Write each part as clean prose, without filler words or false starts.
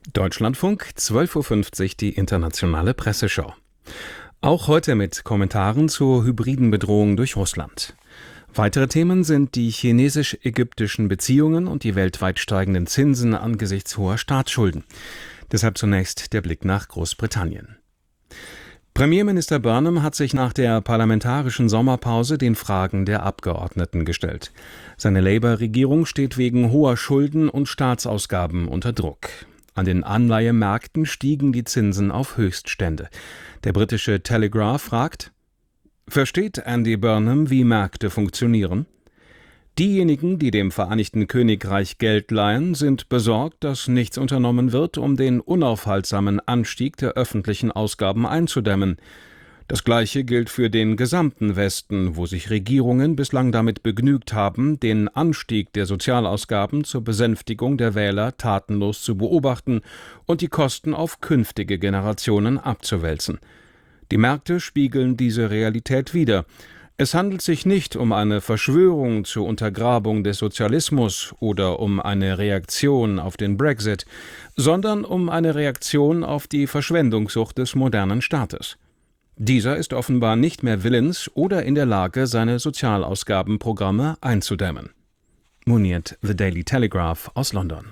Deutschlandfunk, 12:50 Uhr, die internationale Presseschau. Auch heute mit Kommentaren zur hybriden Bedrohung durch Russland. Weitere Themen sind die chinesisch-ägyptischen Beziehungen und die weltweit steigenden Zinsen angesichts hoher Staatsschulden. Deshalb zunächst der Blick nach Großbritannien. Premierminister Burnham hat sich nach der parlamentarischen Sommerpause den Fragen der Abgeordneten gestellt. Seine Labour-Regierung steht wegen hoher Schulden und Staatsausgaben unter Druck. An den Anleihemärkten stiegen die Zinsen auf Höchststände. Der britische Telegraph fragt: Versteht Andy Burnham, wie Märkte funktionieren? Diejenigen, die dem Vereinigten Königreich Geld leihen, sind besorgt, dass nichts unternommen wird, um den unaufhaltsamen Anstieg der öffentlichen Ausgaben einzudämmen. Das Gleiche gilt für den gesamten Westen, wo sich Regierungen bislang damit begnügt haben, den Anstieg der Sozialausgaben zur Besänftigung der Wähler tatenlos zu beobachten und die Kosten auf künftige Generationen abzuwälzen. Die Märkte spiegeln diese Realität wider. Es handelt sich nicht um eine Verschwörung zur Untergrabung des Sozialismus oder um eine Reaktion auf den Brexit, sondern um eine Reaktion auf die Verschwendungssucht des modernen Staates. Dieser ist offenbar nicht mehr willens oder in der Lage, seine Sozialausgabenprogramme einzudämmen. Moniert The Daily Telegraph aus London.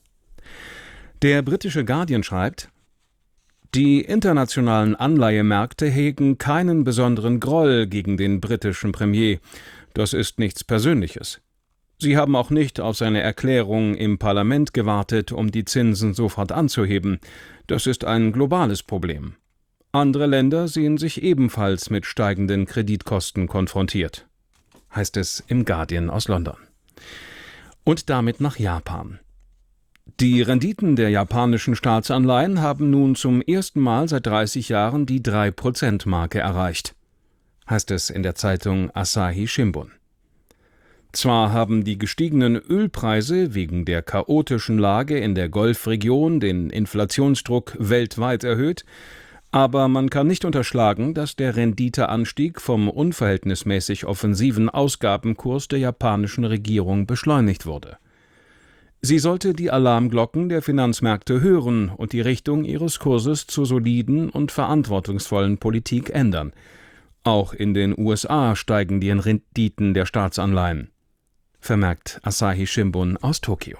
Der britische Guardian schreibt: Die internationalen Anleihemärkte hegen keinen besonderen Groll gegen den britischen Premier. Das ist nichts Persönliches. Sie haben auch nicht auf seine Erklärung im Parlament gewartet, um die Zinsen sofort anzuheben. Das ist ein globales Problem. Andere Länder sehen sich ebenfalls mit steigenden Kreditkosten konfrontiert, heißt es im Guardian aus London. Und damit nach Japan. Die Renditen der japanischen Staatsanleihen haben nun zum ersten Mal seit 30 Jahren die 3%-Marke erreicht, heißt es in der Zeitung Asahi Shimbun. Zwar haben die gestiegenen Ölpreise wegen der chaotischen Lage in der Golfregion den Inflationsdruck weltweit erhöht, aber man kann nicht unterschlagen, dass der Renditeanstieg vom unverhältnismäßig offensiven Ausgabenkurs der japanischen Regierung beschleunigt wurde. Sie sollte die Alarmglocken der Finanzmärkte hören und die Richtung ihres Kurses zur soliden und verantwortungsvollen Politik ändern. Auch in den USA steigen die Renditen der Staatsanleihen, vermerkt Asahi Shimbun aus Tokio.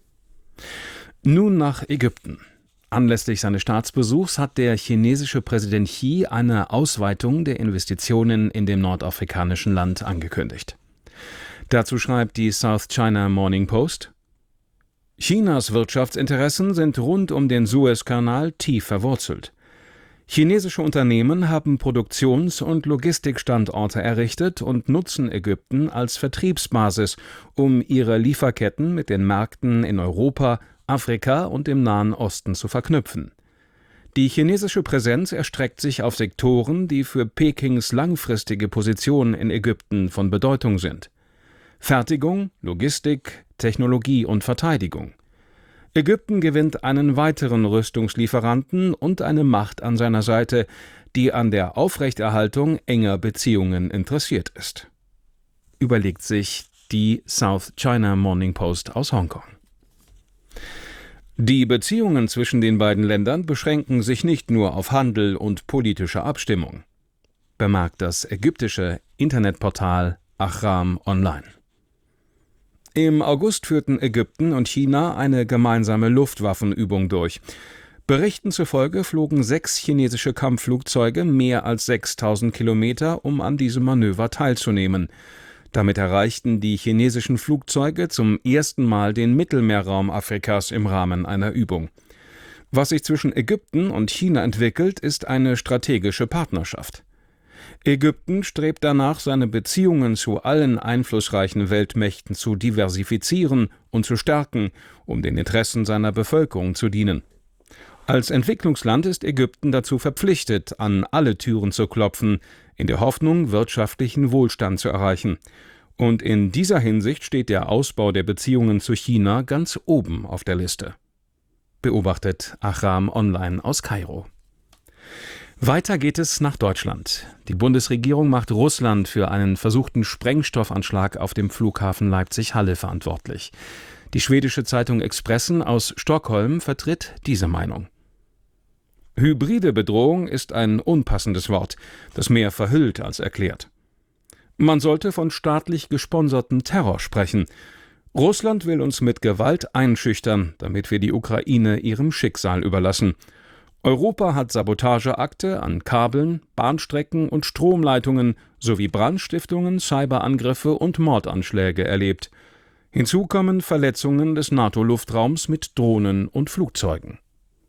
Nun nach Ägypten. Anlässlich seines Staatsbesuchs hat der chinesische Präsident Xi eine Ausweitung der Investitionen in dem nordafrikanischen Land angekündigt. Dazu schreibt die South China Morning Post: Chinas Wirtschaftsinteressen sind rund um den Suezkanal tief verwurzelt. Chinesische Unternehmen haben Produktions- und Logistikstandorte errichtet und nutzen Ägypten als Vertriebsbasis, um ihre Lieferketten mit den Märkten in Europa, Afrika und im Nahen Osten zu verknüpfen. Die chinesische Präsenz erstreckt sich auf Sektoren, die für Pekings langfristige Position in Ägypten von Bedeutung sind: Fertigung, Logistik, Technologie und Verteidigung. Ägypten gewinnt einen weiteren Rüstungslieferanten und eine Macht an seiner Seite, die an der Aufrechterhaltung enger Beziehungen interessiert ist, überlegt sich die South China Morning Post aus Hongkong. Die Beziehungen zwischen den beiden Ländern beschränken sich nicht nur auf Handel und politische Abstimmung, bemerkt das ägyptische Internetportal Ahram Online. Im August führten Ägypten und China eine gemeinsame Luftwaffenübung durch. Berichten zufolge flogen 6 chinesische Kampfflugzeuge mehr als 6.000 Kilometer, um an diesem Manöver teilzunehmen. Damit erreichten die chinesischen Flugzeuge zum ersten Mal den Mittelmeerraum Afrikas im Rahmen einer Übung. Was sich zwischen Ägypten und China entwickelt, ist eine strategische Partnerschaft. Ägypten strebt danach, seine Beziehungen zu allen einflussreichen Weltmächten zu diversifizieren und zu stärken, um den Interessen seiner Bevölkerung zu dienen. Als Entwicklungsland ist Ägypten dazu verpflichtet, an alle Türen zu klopfen, in der Hoffnung, wirtschaftlichen Wohlstand zu erreichen. Und in dieser Hinsicht steht der Ausbau der Beziehungen zu China ganz oben auf der Liste, beobachtet Ahram Online aus Kairo. Weiter geht es nach Deutschland. Die Bundesregierung macht Russland für einen versuchten Sprengstoffanschlag auf dem Flughafen Leipzig-Halle verantwortlich. Die schwedische Zeitung Expressen aus Stockholm vertritt diese Meinung. Hybride Bedrohung ist ein unpassendes Wort, das mehr verhüllt als erklärt. Man sollte von staatlich gesponsertem Terror sprechen. Russland will uns mit Gewalt einschüchtern, damit wir die Ukraine ihrem Schicksal überlassen. Europa hat Sabotageakte an Kabeln, Bahnstrecken und Stromleitungen sowie Brandstiftungen, Cyberangriffe und Mordanschläge erlebt. Hinzu kommen Verletzungen des NATO-Luftraums mit Drohnen und Flugzeugen.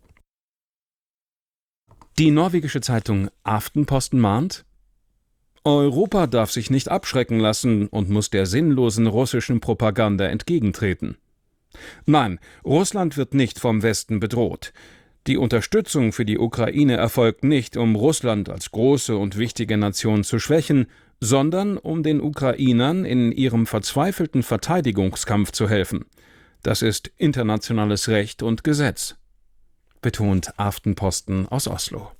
Die norwegische Zeitung Aftenposten mahnt: Europa darf sich nicht abschrecken lassen und muss der sinnlosen russischen Propaganda entgegentreten. Nein, Russland wird nicht vom Westen bedroht. Die Unterstützung für die Ukraine erfolgt nicht, um Russland als große und wichtige Nation zu schwächen, sondern um den Ukrainern in ihrem verzweifelten Verteidigungskampf zu helfen. Das ist internationales Recht und Gesetz, betont Aftenposten aus Oslo.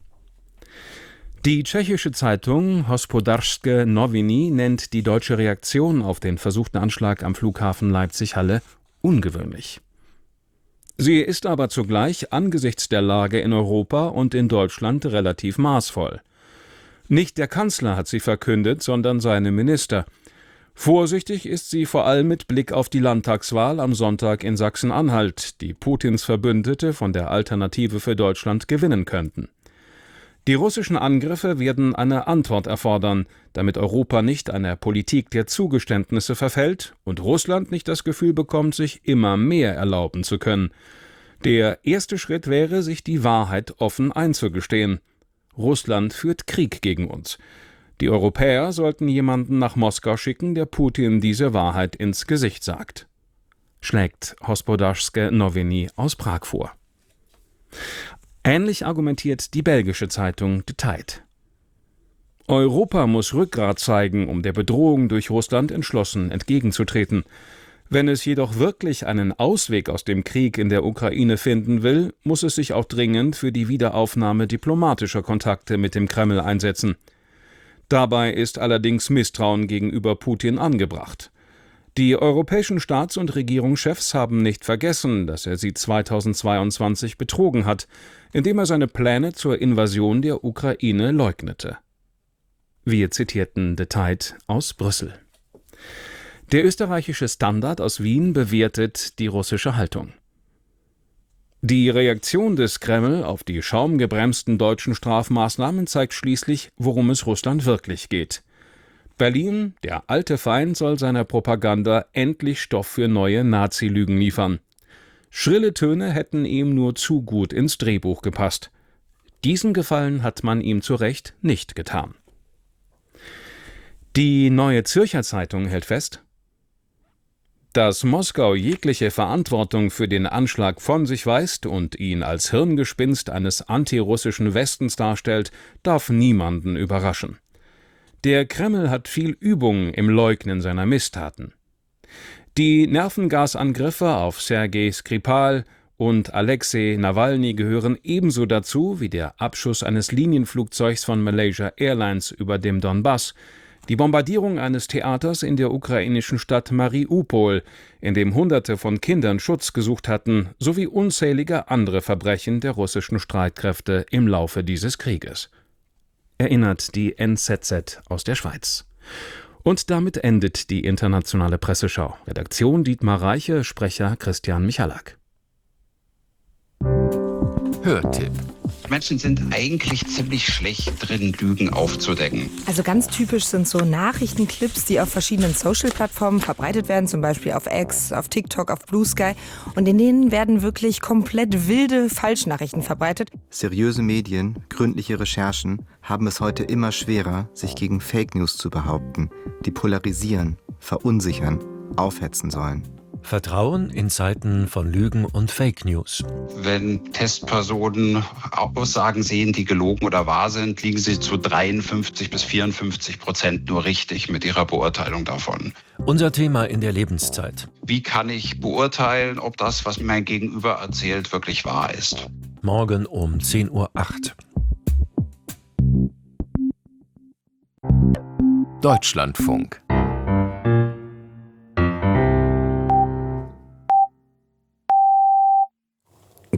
Die tschechische Zeitung Hospodářské noviny nennt die deutsche Reaktion auf den versuchten Anschlag am Flughafen Leipzig-Halle ungewöhnlich. Sie ist aber zugleich angesichts der Lage in Europa und in Deutschland relativ maßvoll. Nicht der Kanzler hat sie verkündet, sondern seine Minister. Vorsichtig ist sie vor allem mit Blick auf die Landtagswahl am Sonntag in Sachsen-Anhalt, die Putins Verbündete von der Alternative für Deutschland gewinnen könnten. Die russischen Angriffe werden eine Antwort erfordern, damit Europa nicht einer Politik der Zugeständnisse verfällt und Russland nicht das Gefühl bekommt, sich immer mehr erlauben zu können. Der erste Schritt wäre, sich die Wahrheit offen einzugestehen. Russland führt Krieg gegen uns. Die Europäer sollten jemanden nach Moskau schicken, der Putin diese Wahrheit ins Gesicht sagt, schlägt Hospodářské noviny aus Prag vor. Ähnlich argumentiert die belgische Zeitung De Tijd. Europa muss Rückgrat zeigen, um der Bedrohung durch Russland entschlossen entgegenzutreten. Wenn es jedoch wirklich einen Ausweg aus dem Krieg in der Ukraine finden will, muss es sich auch dringend für die Wiederaufnahme diplomatischer Kontakte mit dem Kreml einsetzen. Dabei ist allerdings Misstrauen gegenüber Putin angebracht. Die europäischen Staats- und Regierungschefs haben nicht vergessen, dass er sie 2022 betrogen hat, indem er seine Pläne zur Invasion der Ukraine leugnete. Wir zitierten De Tijd aus Brüssel. Der österreichische Standard aus Wien bewertet die russische Haltung. Die Reaktion des Kreml auf die schaumgebremsten deutschen Strafmaßnahmen zeigt schließlich, worum es Russland wirklich geht. Berlin, der alte Feind, soll seiner Propaganda endlich Stoff für neue Nazi-Lügen liefern. Schrille Töne hätten ihm nur zu gut ins Drehbuch gepasst. Diesen Gefallen hat man ihm zu Recht nicht getan. Die Neue Zürcher Zeitung hält fest: Dass Moskau jegliche Verantwortung für den Anschlag von sich weist und ihn als Hirngespinst eines antirussischen Westens darstellt, darf niemanden überraschen. Der Kreml hat viel Übung im Leugnen seiner Misstaten. Die Nervengasangriffe auf Sergei Skripal und Alexei Nawalny gehören ebenso dazu wie der Abschuss eines Linienflugzeugs von Malaysia Airlines über dem Donbass, die Bombardierung eines Theaters in der ukrainischen Stadt Mariupol, in dem Hunderte von Kindern Schutz gesucht hatten, sowie unzählige andere Verbrechen der russischen Streitkräfte im Laufe dieses Krieges, erinnert die NZZ aus der Schweiz. Und damit endet die internationale Presseschau. Redaktion Dietmar Reiche, Sprecher Christian Michalak. Hörtipp. Menschen sind eigentlich ziemlich schlecht drin, Lügen aufzudecken. Also ganz typisch sind so Nachrichtenclips, die auf verschiedenen Social-Plattformen verbreitet werden, zum Beispiel auf X, auf TikTok, auf Blue Sky. Und in denen werden wirklich komplett wilde Falschnachrichten verbreitet. Seriöse Medien, gründliche Recherchen haben es heute immer schwerer, sich gegen Fake News zu behaupten, die polarisieren, verunsichern, aufhetzen sollen. Vertrauen in Zeiten von Lügen und Fake News. Wenn Testpersonen Aussagen sehen, die gelogen oder wahr sind, liegen sie zu 53-54% nur richtig mit ihrer Beurteilung davon. Unser Thema in der Lebenszeit. Wie kann ich beurteilen, ob das, was mir mein Gegenüber erzählt, wirklich wahr ist? Morgen um 10:08 Uhr. Deutschlandfunk.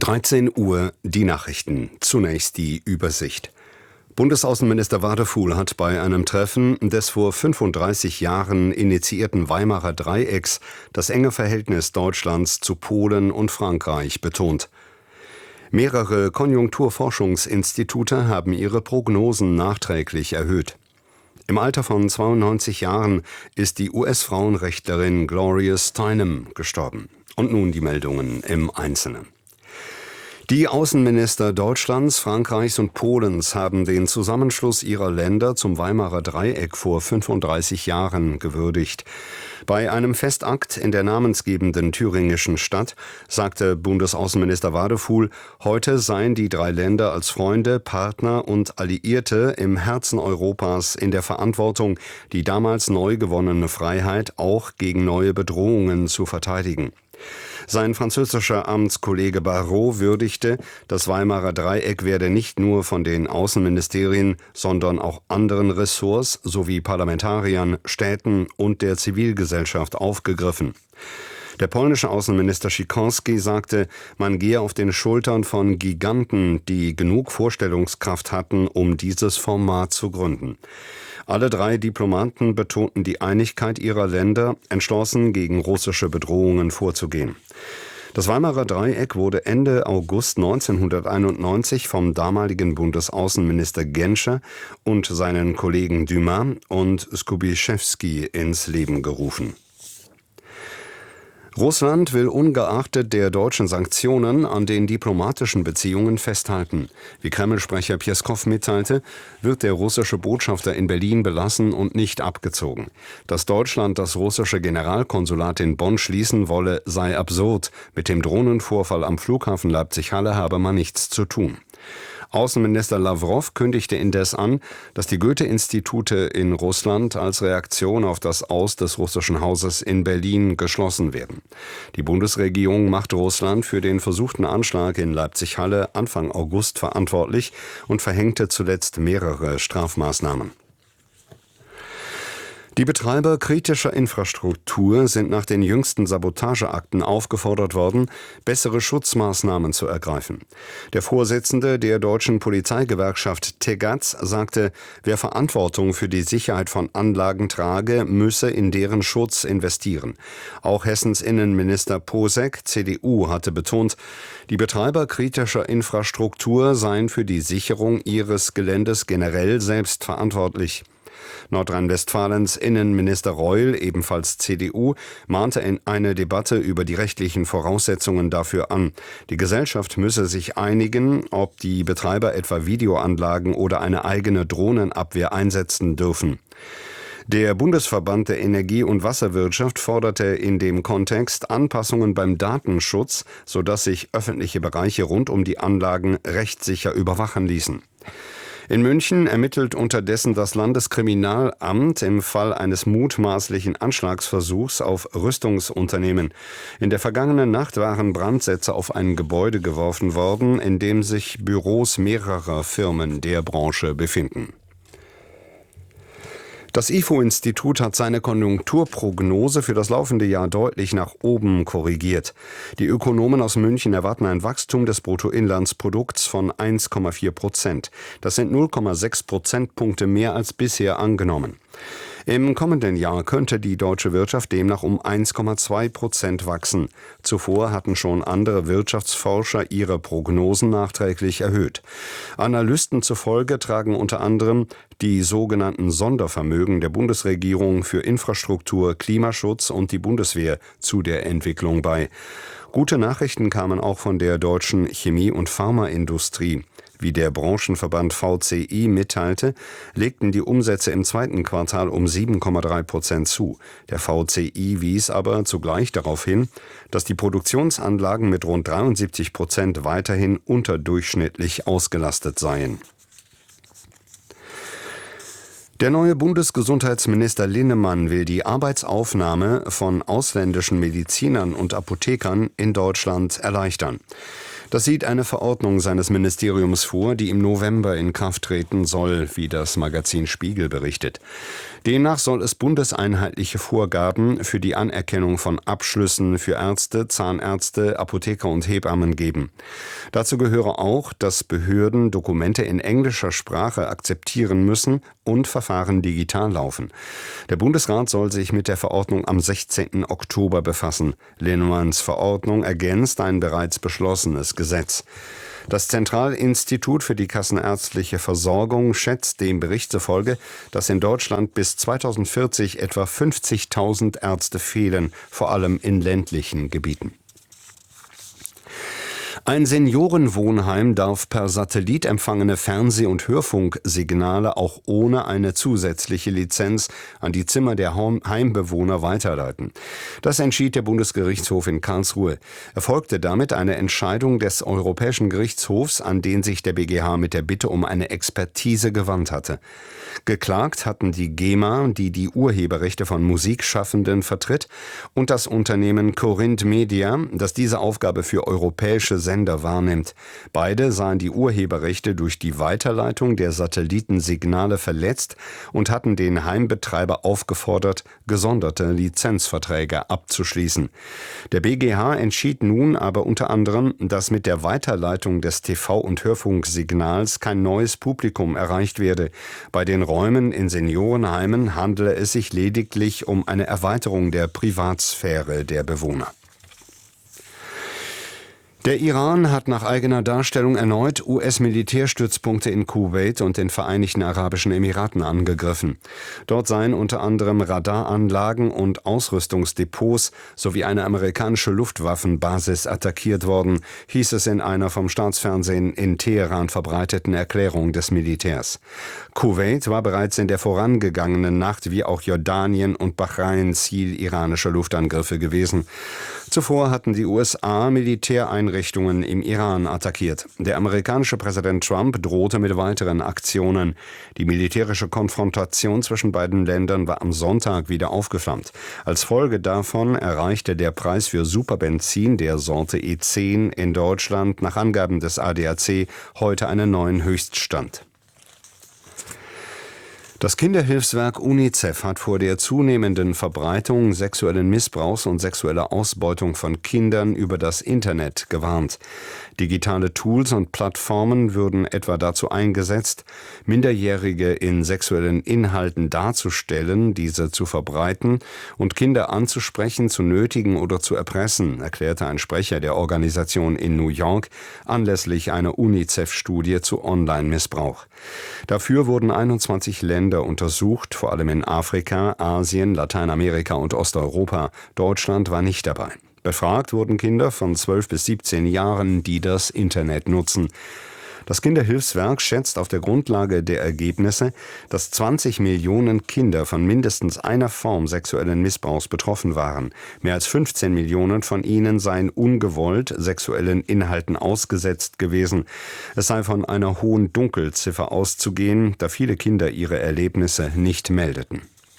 13 Uhr die Nachrichten. Zunächst die Übersicht. Bundesaußenminister Wadefuhl hat bei einem Treffen des vor 35 Jahren initiierten Weimarer Dreiecks das enge Verhältnis Deutschlands zu Polen und Frankreich betont. Mehrere Konjunkturforschungsinstitute haben ihre Prognosen nachträglich erhöht. Im Alter von 92 Jahren ist die US-Frauenrechtlerin Gloria Steinem gestorben. Und nun die Meldungen im Einzelnen. Die Außenminister Deutschlands, Frankreichs und Polens haben den Zusammenschluss ihrer Länder zum Weimarer Dreieck vor 35 Jahren gewürdigt. Bei einem Festakt in der namensgebenden thüringischen Stadt sagte Bundesaußenminister Wadefuhl, heute seien die drei Länder als Freunde, Partner und Alliierte im Herzen Europas in der Verantwortung, die damals neu gewonnene Freiheit auch gegen neue Bedrohungen zu verteidigen. Sein französischer Amtskollege Barrot würdigte, das Weimarer Dreieck werde nicht nur von den Außenministerien, sondern auch anderen Ressorts sowie Parlamentariern, Städten und der Zivilgesellschaft aufgegriffen. Der polnische Außenminister Sikorski sagte, man gehe auf den Schultern von Giganten, die genug Vorstellungskraft hatten, um dieses Format zu gründen. Alle drei Diplomaten betonten die Einigkeit ihrer Länder, entschlossen gegen russische Bedrohungen vorzugehen. Das Weimarer Dreieck wurde Ende August 1991 vom damaligen Bundesaußenminister Genscher und seinen Kollegen Dumas und Skubiszewski ins Leben gerufen. Russland will ungeachtet der deutschen Sanktionen an den diplomatischen Beziehungen festhalten. Wie Kreml-Sprecher Pjeskow mitteilte, wird der russische Botschafter in Berlin belassen und nicht abgezogen. Dass Deutschland das russische Generalkonsulat in Bonn schließen wolle, sei absurd. Mit dem Drohnenvorfall am Flughafen Leipzig-Halle habe man nichts zu tun. Außenminister Lawrow kündigte indes an, dass die Goethe-Institute in Russland als Reaktion auf das Aus des russischen Hauses in Berlin geschlossen werden. Die Bundesregierung machte Russland für den versuchten Anschlag in Leipzig-Halle Anfang August verantwortlich und verhängte zuletzt mehrere Strafmaßnahmen. Die Betreiber kritischer Infrastruktur sind nach den jüngsten Sabotageakten aufgefordert worden, bessere Schutzmaßnahmen zu ergreifen. Der Vorsitzende der deutschen Polizeigewerkschaft Tegaz sagte, wer Verantwortung für die Sicherheit von Anlagen trage, müsse in deren Schutz investieren. Auch Hessens Innenminister Posek, CDU, hatte betont, die Betreiber kritischer Infrastruktur seien für die Sicherung ihres Geländes generell selbst verantwortlich. Nordrhein-Westfalens Innenminister Reul, ebenfalls CDU, mahnte in eine Debatte über die rechtlichen Voraussetzungen dafür an. Die Gesellschaft müsse sich einigen, ob die Betreiber etwa Videoanlagen oder eine eigene Drohnenabwehr einsetzen dürfen. Der Bundesverband der Energie- und Wasserwirtschaft forderte in dem Kontext Anpassungen beim Datenschutz, sodass sich öffentliche Bereiche rund um die Anlagen rechtssicher überwachen ließen. In München ermittelt unterdessen das Landeskriminalamt im Fall eines mutmaßlichen Anschlagsversuchs auf Rüstungsunternehmen. In der vergangenen Nacht waren Brandsätze auf ein Gebäude geworfen worden, in dem sich Büros mehrerer Firmen der Branche befinden. Das IFO-Institut hat seine Konjunkturprognose für das laufende Jahr deutlich nach oben korrigiert. Die Ökonomen aus München erwarten ein Wachstum des Bruttoinlandsprodukts von 1,4%. Das sind 0,6 Prozentpunkte mehr als bisher angenommen. Im kommenden Jahr könnte die deutsche Wirtschaft demnach um 1,2% wachsen. Zuvor hatten schon andere Wirtschaftsforscher ihre Prognosen nachträglich erhöht. Analysten zufolge tragen unter anderem die sogenannten Sondervermögen der Bundesregierung für Infrastruktur, Klimaschutz und die Bundeswehr zu der Entwicklung bei. Gute Nachrichten kamen auch von der deutschen Chemie- und Pharmaindustrie. Wie der Branchenverband VCI mitteilte, legten die Umsätze im zweiten Quartal um 7,3% zu. Der VCI wies aber zugleich darauf hin, dass die Produktionsanlagen mit rund 73% weiterhin unterdurchschnittlich ausgelastet seien. Der neue Bundesgesundheitsminister Linnemann will die Arbeitsaufnahme von ausländischen Medizinern und Apothekern in Deutschland erleichtern. Das sieht eine Verordnung seines Ministeriums vor, die im November in Kraft treten soll, wie das Magazin Spiegel berichtet. Demnach soll es bundeseinheitliche Vorgaben für die Anerkennung von Abschlüssen für Ärzte, Zahnärzte, Apotheker und Hebammen geben. Dazu gehöre auch, dass Behörden Dokumente in englischer Sprache akzeptieren müssen und Verfahren digital laufen. Der Bundesrat soll sich mit der Verordnung am 16. Oktober befassen. Linnemanns Verordnung ergänzt ein bereits beschlossenes Gesetz. Das Zentralinstitut für die kassenärztliche Versorgung schätzt dem Bericht zufolge, dass in Deutschland bis 2040 etwa 50.000 Ärzte fehlen, vor allem in ländlichen Gebieten. Ein Seniorenwohnheim darf per Satellit empfangene Fernseh- und Hörfunksignale auch ohne eine zusätzliche Lizenz an die Zimmer der Heimbewohner weiterleiten. Das entschied der Bundesgerichtshof in Karlsruhe. Erfolgte damit eine Entscheidung des Europäischen Gerichtshofs, an den sich der BGH mit der Bitte um eine Expertise gewandt hatte. Geklagt hatten die GEMA, die die Urheberrechte von Musikschaffenden vertritt, und das Unternehmen Corinth Media, das diese Aufgabe für europäische Sender wahrnimmt. Beide sahen die Urheberrechte durch die Weiterleitung der Satellitensignale verletzt und hatten den Heimbetreiber aufgefordert, gesonderte Lizenzverträge abzuschließen. Der BGH entschied nun aber unter anderem, dass mit der Weiterleitung des TV- und Hörfunksignals kein neues Publikum erreicht werde. Bei den Räumen in Seniorenheimen handele es sich lediglich um eine Erweiterung der Privatsphäre der Bewohner. Der Iran hat nach eigener Darstellung erneut US-Militärstützpunkte in Kuwait und den Vereinigten Arabischen Emiraten angegriffen. Dort seien unter anderem Radaranlagen und Ausrüstungsdepots sowie eine amerikanische Luftwaffenbasis attackiert worden, hieß es in einer vom Staatsfernsehen in Teheran verbreiteten Erklärung des Militärs. Kuwait war bereits in der vorangegangenen Nacht wie auch Jordanien und Bahrain Ziel iranischer Luftangriffe gewesen. Zuvor hatten die USA Militäreinrichtungen im Iran attackiert. Der amerikanische Präsident Trump drohte mit weiteren Aktionen. Die militärische Konfrontation zwischen beiden Ländern war am Sonntag wieder aufgeflammt. Als Folge davon erreichte der Preis für Superbenzin der Sorte E10 in Deutschland nach Angaben des ADAC heute einen neuen Höchststand. Das Kinderhilfswerk UNICEF hat vor der zunehmenden Verbreitung sexuellen Missbrauchs und sexueller Ausbeutung von Kindern über das Internet gewarnt. Digitale Tools und Plattformen würden etwa dazu eingesetzt, Minderjährige in sexuellen Inhalten darzustellen, diese zu verbreiten und Kinder anzusprechen, zu nötigen oder zu erpressen, erklärte ein Sprecher der Organisation in New York anlässlich einer UNICEF-Studie zu Online-Missbrauch. Dafür wurden 21 Länder untersucht, vor allem in Afrika, Asien, Lateinamerika und Osteuropa. Deutschland war nicht dabei. Befragt wurden Kinder von 12 bis 17 Jahren, die das Internet nutzen. Das Kinderhilfswerk schätzt auf der Grundlage der Ergebnisse, dass 20 Millionen Kinder von mindestens einer Form sexuellen Missbrauchs betroffen waren. Mehr als 15 Millionen von ihnen seien ungewollt sexuellen Inhalten ausgesetzt gewesen. Es sei von einer hohen Dunkelziffer auszugehen, da viele Kinder ihre Erlebnisse nicht meldeten.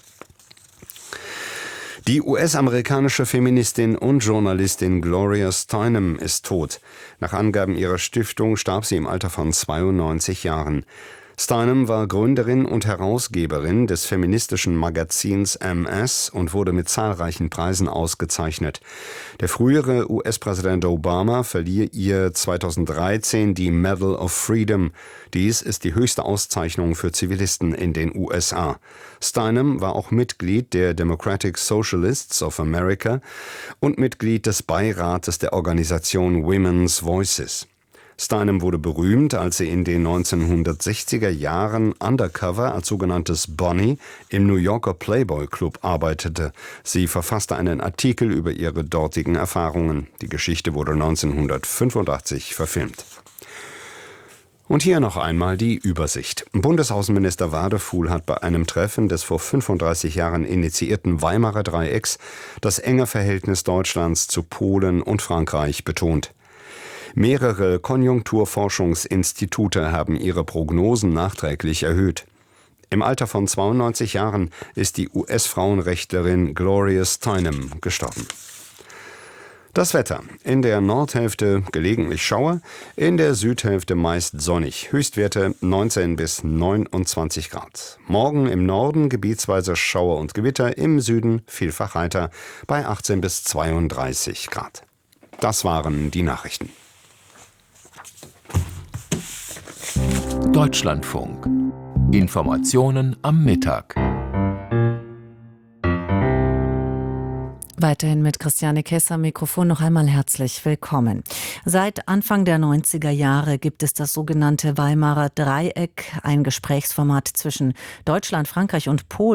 Die US-amerikanische Feministin und Journalistin Gloria Steinem ist tot. Nach Angaben ihrer Stiftung starb sie im Alter von 92 Jahren. Steinem war Gründerin und Herausgeberin des feministischen Magazins MS und wurde mit zahlreichen Preisen ausgezeichnet. Der frühere US-Präsident Obama verlieh ihr 2013 die Medal of Freedom. Dies ist die höchste Auszeichnung für Zivilisten in den USA. Steinem war auch Mitglied der Democratic Socialists of America und Mitglied des Beirates der Organisation Women's Voices. Steinem wurde berühmt, als sie in den 1960er Jahren undercover als sogenanntes Bonnie im New Yorker Playboy Club arbeitete. Sie verfasste einen Artikel über ihre dortigen Erfahrungen. Die Geschichte wurde 1985 verfilmt. Und hier noch einmal die Übersicht. Bundesaußenminister Wadefuhl hat bei einem Treffen des vor 35 Jahren initiierten Weimarer Dreiecks das enge Verhältnis Deutschlands zu Polen und Frankreich betont. Mehrere Konjunkturforschungsinstitute haben ihre Prognosen nachträglich erhöht. Im Alter von 92 Jahren ist die US-Frauenrechtlerin Gloria Steinem gestorben. Das Wetter. In der Nordhälfte gelegentlich Schauer, in der Südhälfte meist sonnig. Höchstwerte 19 bis 29 Grad. Morgen im Norden gebietsweise Schauer und Gewitter, im Süden vielfach heiter bei 18 bis 32 Grad. Das waren die Nachrichten. Deutschlandfunk. Informationen am Mittag. Weiterhin mit Christiane Kess am Mikrofon noch einmal herzlich willkommen. Seit Anfang der 90er Jahre gibt es das sogenannte Weimarer Dreieck, ein Gesprächsformat zwischen Deutschland, Frankreich und Polen.